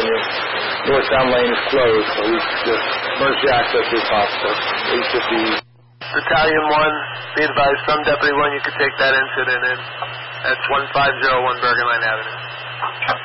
the northbound lane is closed, so we just emergency access is possible. 850. Battalion 1, be advised, some Deputy 1, you could take that incident in. That's 1501 Bergen Line Avenue.